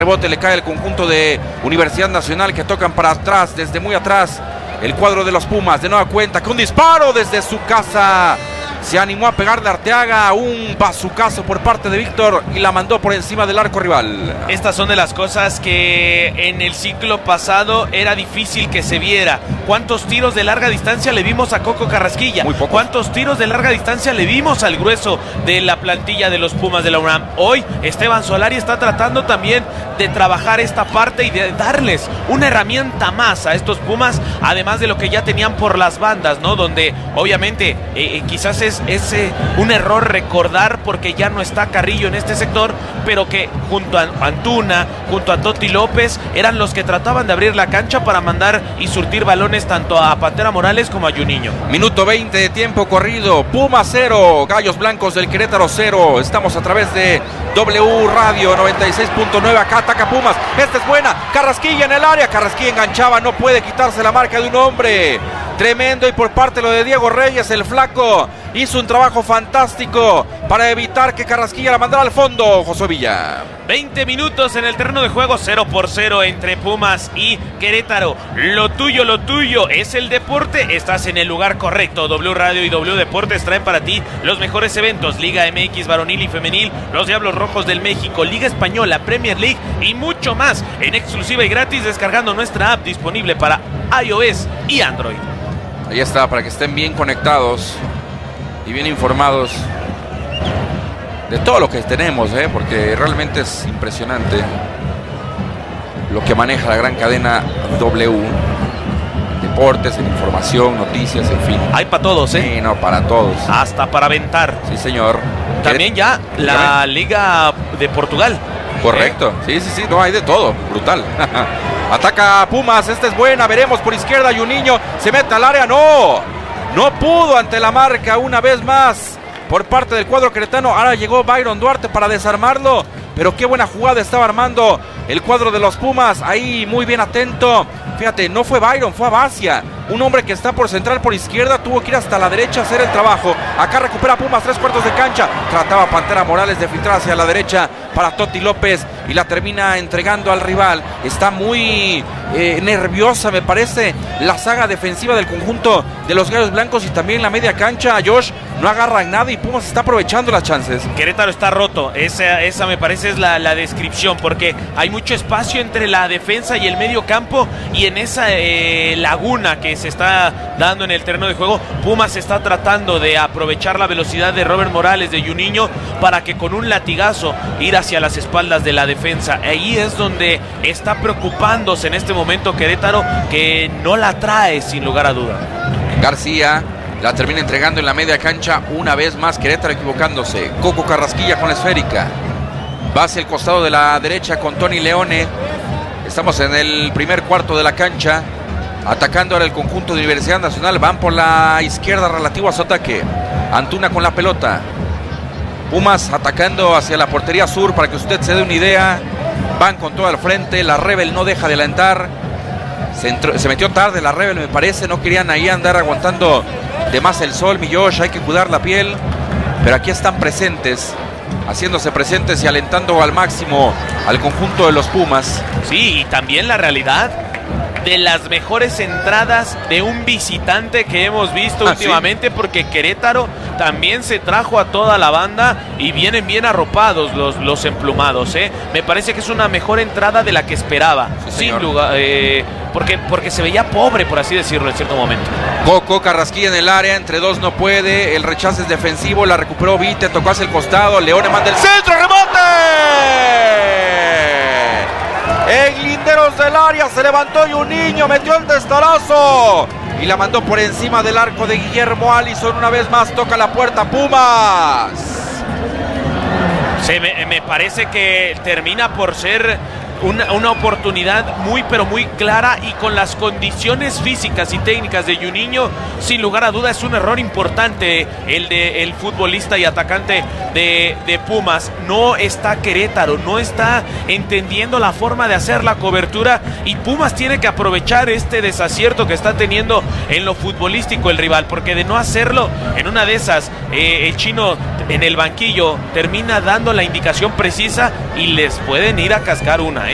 Rebote le cae el conjunto de Universidad Nacional, que tocan para atrás, desde muy atrás. El cuadro de los Pumas, de nueva cuenta, con disparo desde su casa. Se animó a pegarle a Arteaga, un bazucazo por parte de Víctor y la mandó por encima del arco rival. Estas son de las cosas que en el ciclo pasado era difícil que se viera. ¿Cuántos tiros de larga distancia le vimos a Coco Carrasquilla? Muy pocos. ¿Cuántos tiros de larga distancia le vimos al grueso de la plantilla de los Pumas de la UNAM? Hoy Esteban Solari está tratando también de trabajar esta parte y de darles una herramienta más a estos Pumas, además de lo que ya tenían por las bandas, ¿no? Donde obviamente quizás es un error recordar, porque ya no está Carrillo en este sector, pero que junto a Antuna, junto a Toti López, eran los que trataban de abrir la cancha para mandar y surtir balones tanto a Pantera Morales como a Juninho. Minuto 20 de tiempo corrido. Pumas 0, Gallos Blancos del Querétaro 0. Estamos a través de W Radio 96.9. Acá ataca Pumas. Esta es buena. Carrasquilla en el área. Carrasquilla enganchaba. No puede quitarse la marca de un hombre. Tremendo, y por parte lo de Diego Reyes, el flaco hizo un trabajo fantástico para evitar que Carrasquilla la mandara al fondo. Josué Villa. 20 minutos en el terreno de juego, 0-0 entre Pumas y Querétaro. Lo tuyo es el deporte. Estás en el lugar correcto. W Radio y W Deportes traen para ti los mejores eventos: Liga MX varonil y femenil, los Diablos Rojos del México, Liga Española, Premier League y mucho más en exclusiva y gratis descargando nuestra app, disponible para iOS y Android. Ahí está, para que estén bien conectados y bien informados de todo lo que tenemos, porque realmente es impresionante lo que maneja la gran cadena W. Deportes, en información, noticias, en fin. Hay para todos, ¿eh? Sí, no, para todos. Hasta para aventar. Sí, señor. También ya la Liga de Portugal. Correcto. Sí, no, hay de todo. Brutal. Ataca Pumas, esta es buena, veremos por izquierda. Juninho se mete al área, no pudo ante la marca una vez más por parte del cuadro queretano. Ahora llegó Byron Duarte para desarmarlo, pero qué buena jugada estaba armando el cuadro de los Pumas, ahí muy bien atento. Fíjate, no fue Byron, fue Abacia, un hombre que está por central por izquierda, tuvo que ir hasta la derecha a hacer el trabajo. Acá recupera Pumas, 3/4 de cancha, trataba Pantera Morales de filtrar hacia la derecha para Toti López y la termina entregando al rival. Está muy nerviosa, me parece, la saga defensiva del conjunto de los Gallos Blancos, y también la media cancha. Josh, no agarran nada y Pumas está aprovechando las chances. Querétaro está roto, esa me parece es la descripción, porque hay mucho espacio entre la defensa y el medio campo, y en esa laguna que se está dando en el terreno de juego, Pumas está tratando de aprovechar la velocidad de Robert Morales, de Juninho, para que con un latigazo ir hacia las espaldas de la defensa. Ahí es donde está preocupándose en este momento Querétaro, que no la trae sin lugar a duda. García la termina entregando en la media cancha una vez más. Querétaro equivocándose. Coco Carrasquilla con la esférica, va hacia el costado de la derecha con Tony Leone. Estamos en el primer cuarto de la cancha. Atacando ahora el conjunto de Universidad Nacional. Van por la izquierda relativo a su ataque. Antuna con la pelota. Pumas atacando hacia la portería sur, para que usted se dé una idea. Van con todo al frente. La Rebel no deja de adelantar. Se metió tarde la Rebel, me parece. No querían ahí andar aguantando de más el sol, mi Josh. Hay que cuidar la piel. Pero aquí están presentes, haciéndose presentes y alentando al máximo al conjunto de los Pumas. Sí, y también la realidad de las mejores entradas de un visitante que hemos visto últimamente, ¿sí? Porque Querétaro también se trajo a toda la banda y vienen bien arropados los emplumados, Me parece que es una mejor entrada de la que esperaba, sí, sin lugar, porque se veía pobre, por así decirlo, en cierto momento. Coco Carrasquilla en el área, entre dos no puede, el rechazo es defensivo, la recuperó Vite, tocó hacia el costado, Leone manda el centro, ¡rebote! En linderos del área se levantó Juninho, metió el testarazo y la mandó por encima del arco de Guillermo Allison. Una vez más toca la puerta Pumas. Me parece que termina por ser una oportunidad muy pero muy clara, y con las condiciones físicas y técnicas de Juninho, sin lugar a duda es un error importante el futbolista y atacante de Pumas. No está Querétaro, no está entendiendo la forma de hacer la cobertura, y Pumas tiene que aprovechar este desacierto que está teniendo en lo futbolístico el rival, porque de no hacerlo, en una de esas el chino en el banquillo termina dando la indicación precisa y les pueden ir a cascar una,